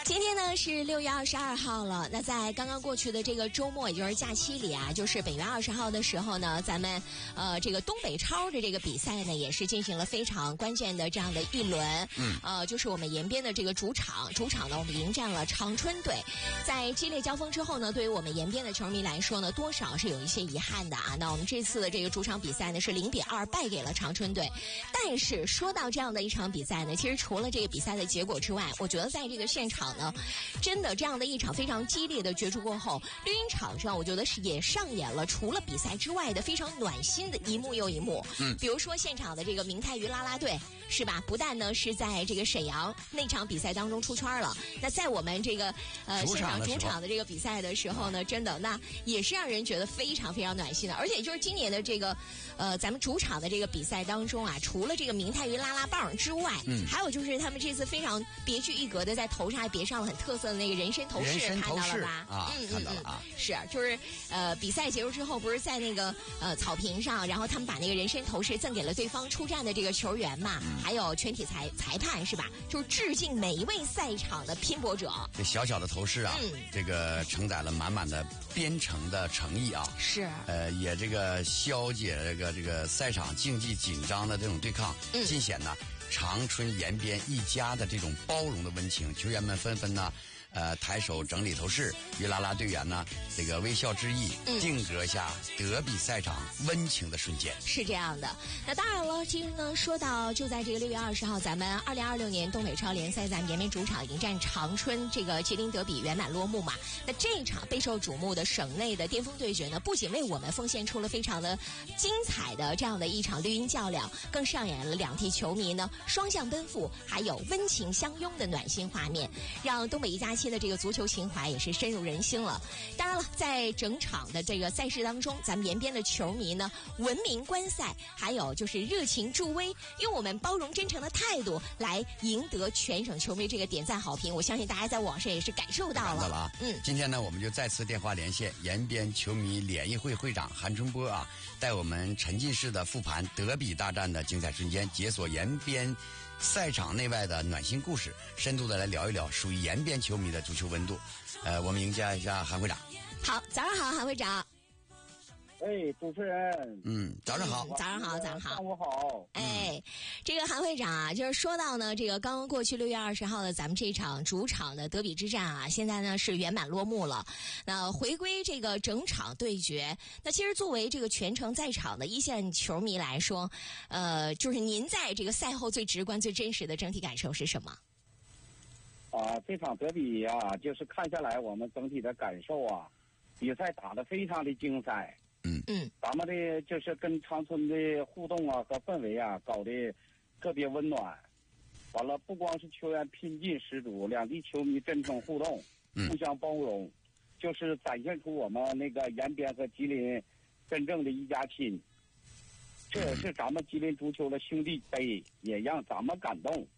今天呢是6月22号了，那在刚刚过去的这个周末，也就是假期里啊，就是本月20号的时候呢，咱们这个东北超的这个比赛呢，也是进行了非常关键的这样的一轮。就是我们延边的这个主场呢，我们迎战了长春队。在激烈交锋之后呢，对于我们延边的球迷来说呢，多少是有一些遗憾的啊。那我们这次的这个主场比赛呢，是0-2败给了长春队。但是说到这样的一场比赛呢，其实除了这个比赛的结果之外，我觉得在这个现场呢，真的这样的一场非常激烈的角逐过后，绿茵场上我觉得是也上演了除了比赛之外的非常暖心的一幕又一幕。比如说现场的这个明太鱼啦啦队是吧？不但呢是在这个沈阳那场比赛当中出圈了，那在我们这个现场主场的这个比赛的时候呢，真的那也是让人觉得非常非常暖心的。而且就是今年的这个咱们主场的这个比赛当中啊，除了这个明太鱼啦啦棒之外，还有就是他们这次非常别具一格的在头上还别上了很特色的那个人参头饰，看到了吧？ 看到了啊。 是，就是比赛结束之后，不是在那个草坪上，然后他们把那个人参头饰赠给了对方出战的这个球员嘛，还有全体裁判是吧？就是致敬每一位赛场的拼搏者。 这小小的头饰啊，这个承载了满满的编程的诚意啊。 是。 也这个消解这个赛场竞技紧张的这种对抗，尽显呢长春延边一家的这种包容的温情。球员们纷纷呢抬手整理头饰，与啦啦队员呢这个微笑致意，定格下德比赛场温情的瞬间。 是这样的。那当然了，其实呢说到就在这个6月20号，咱们2026年东北超联赛咱们延边主场迎战长春，这个吉林德比圆满落幕嘛。那这一场备受瞩目的省内的巅峰对决呢，不仅为我们奉献出了非常的精彩的这样的一场绿茵较量，更上演了两地球迷呢双向奔赴还有温情相拥的暖心画面，让东北一家亲的这个足球情怀也是深入人心了。当然了，在整场的这个赛事当中，咱们延边的球迷呢文明观赛，还有就是热情助威，用我们包容真诚的态度来赢得全省球迷这个点赞好评。我相信大家在网上也是感受到了。 今天呢，我们就再次电话连线延边球迷联谊会会长韩春波啊，带我们沉浸式的复盘德比大战的精彩瞬间，解锁延边赛场内外的暖心故事，深度的来聊一聊属于延边球迷的足球温度。我们迎接一下韩会长。 好，早上好，韩会长。 主持人。 早上好。 早上好。 上午好。 这个韩会长啊，就是说到呢，这个刚刚过去6月20号的咱们这场主场的德比之战啊，现在呢是圆满落幕了。那回归这个整场对决，那其实作为这个全程在场的一线球迷来说，就是您在这个赛后最直观、最真实的整体感受是什么？ 这场德比啊，就是看下来我们整体的感受啊，比赛打得非常的精彩。咱们的就是跟长春的互动啊和氛围啊搞得特别温暖。完了，不光是球员拼劲十足，两地球迷真诚互动，互相包容，就是展现出我们那个延边和吉林真正的一家亲。这也是咱们吉林足球的兄弟杯，也让咱们感动。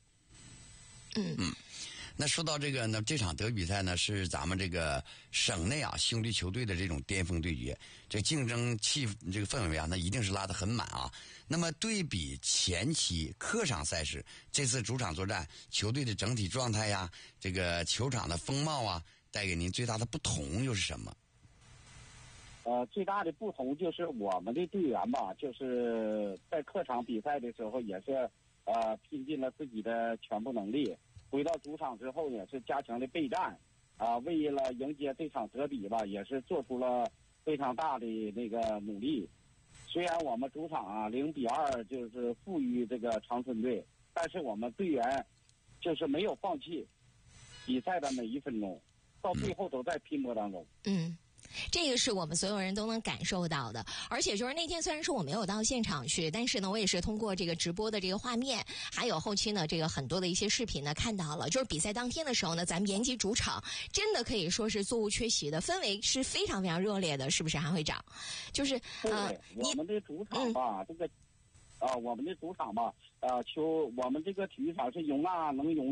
那说到这个呢，这场德比比赛呢是咱们这个省内啊兄弟球队的这种巅峰对决，这竞争这个氛围啊，那一定是拉得很满啊。那么对比前期客场赛事，这次主场作战，球队的整体状态呀，这个球场的风貌啊，带给您最大的不同又是什么？ 最大的不同就是我们的队员吧，就是在客场比赛的时候也是拼尽了自己的全部能力。回到主场之后也是加强的备战，为了迎接这场德比吧，也是做出了非常大的那个努力。虽然我们主场啊0-2就是负于这个长春队，但是我们队员就是没有放弃比赛的每一分钟，到最后都在拼搏当中。 这个是我们所有人都能感受到的。而且就是那天虽然说我没有到现场去，但是呢我也是通过这个直播的这个画面，还有后期呢这个很多的一些视频呢看到了，就是比赛当天的时候呢，咱们延吉主场真的可以说是座无缺席的，氛围是非常非常热烈的，是不是韩会长？就是我们的主场吧，这个我们的主场吧，我们这个体育场是容纳能容